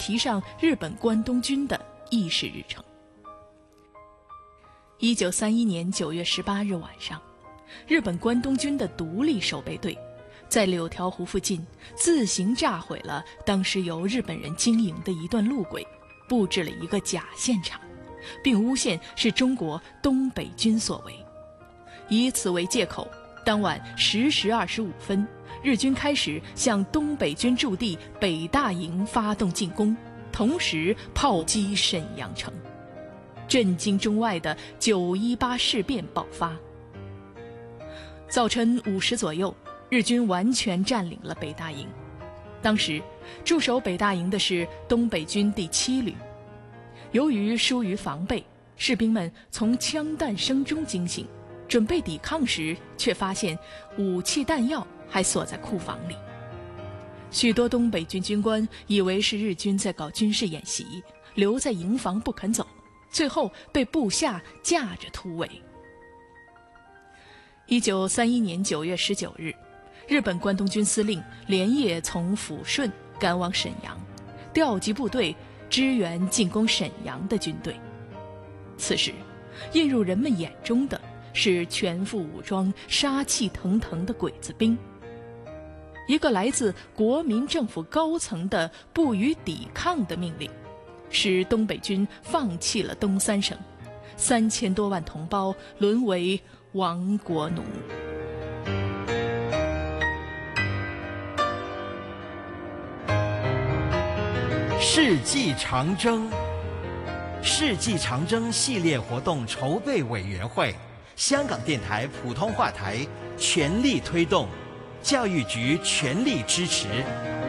提上日本关东军的议事日程。1931年9月18日晚上，日本关东军的独立守备队在柳条湖附近自行炸毁了当时由日本人经营的一段路轨，布置了一个假现场，并诬陷是中国东北军所为。以此为借口，当晚10时25分，日军开始向东北军驻地北大营发动进攻，同时炮击沈阳城。震惊中外的918事变爆发。早晨5时左右，日军完全占领了北大营。当时驻守北大营的是东北军第7旅。由于疏于防备，士兵们从枪弹声中惊醒，准备抵抗时，却发现武器弹药还锁在库房里。许多东北军军官以为是日军在搞军事演习，留在营房不肯走，最后被部下架着突围。1931年9月19日，日本关东军司令连夜从抚顺赶往沈阳，调集部队支援进攻沈阳的军队。此时，映入人们眼中的是全副武装、杀气腾腾的鬼子兵。一个来自国民政府高层的不予抵抗的命令，使东北军放弃了东三省，3000多万同胞沦为亡国奴。 世纪长征，世纪长征系列活动筹备委员会，香港电台普通话台全力推动，教育局全力支持。